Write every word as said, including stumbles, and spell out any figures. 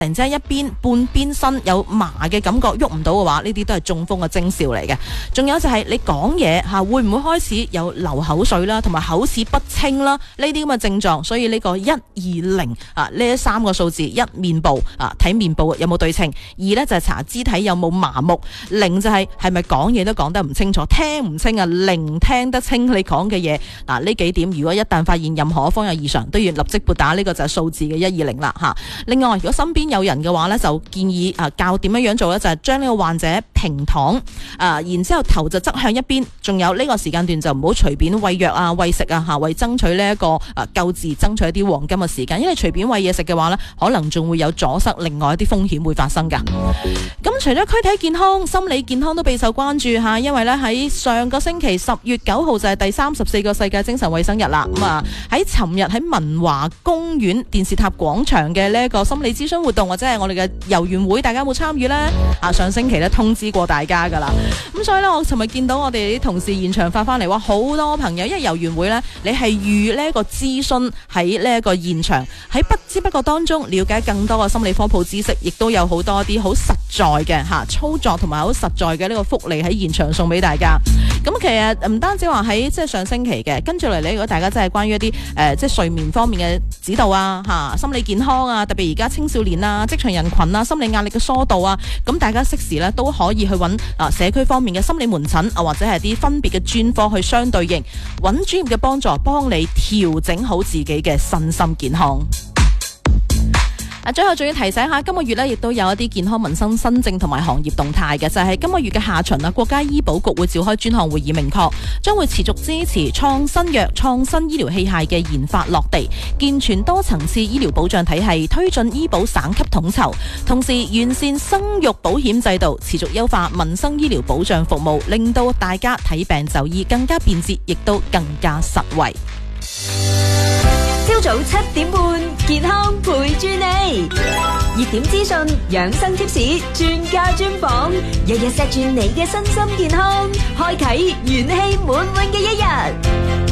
突然之間一邊半邊身有麻嘅感覺，喐唔到嘅話，呢啲都係中風嘅徵兆嚟嘅。仲有就係你講嘢嚇，會唔會開始有流口水啦，同埋口齒不清啦，呢啲咁嘅症狀。所以呢個一二零啊，呢三個數字，一面部啊睇面部有冇對稱，二呢就係查肢體有冇麻木，零就係係咪講嘢都講得唔清楚，聽唔清啊，零聽得清你講嘅嘢。嗱，呢幾點如果一旦發現任何一方有異常，都要立即撥打呢個就係數字嘅一二零啦嚇。另外，如果身邊有人嘅話呢，就建議啊教點樣樣做呢？就係將呢個患者平躺啊，然之後頭就側向一邊。仲有呢個時間段就唔好隨便餵藥啊、餵食啊嚇，為爭取呢一個啊救治，爭取一啲黃金嘅時間。因為隨便餵嘢食嘅話呢，可能仲會有阻塞另外一啲風險會發生㗎。咁除咗軀體健康，心理健康都備受關注嚇，因為呢喺上個星期十月九號就係第三十四個世界精神衛生日啦。咁啊喺尋日喺文華公園電視塔廣場嘅呢一個心理諮詢活動，或者係我哋嘅遊園會，大家有冇參與呢？啊，上星期咧通知過大家噶啦。咁所以呢，我尋日見到我哋啲同事現場發翻嚟，話好多朋友，因為遊園會呢，你係預呢一個諮詢喺呢一個現場，喺不知不覺當中了解更多嘅心理科普知識，亦都有好多啲好實在嘅吓操作同埋好實在嘅呢個福利喺現場送俾大家。咁其實唔單止話喺即係上星期嘅，跟住嚟呢，如果大家真係關於一啲誒、呃、即係睡眠方面嘅指導啊吓，心理健康啊，特別而家青少年啊、職場人群啊、心理壓力嘅疏導啊，咁大家適時咧都可以去揾啊社區方面嘅心理門診啊，或者係啲分別嘅專科去相對應，揾專業嘅幫助，幫你調整好自己嘅身心健康。啊，最後仲要提醒下，今個月呢亦都有一啲健康民生新政同埋行業動態嘅，就係、是、今個月嘅下旬啊，國家醫保局會召開專項會議，明確將會持續支持創新藥、創新醫療器械嘅研發落地，健全多層次醫療保障體系，推進醫保省級統籌，同時完善生育保險制度，持續優化民生醫療保障服務，令到大家睇病就醫更加便捷，亦都更加實惠。 朝早七點半，健康陪住你，熱點資訊、養生貼士、專家專訪，日日錫住你嘅身心健康，開啟元氣滿滿嘅一日。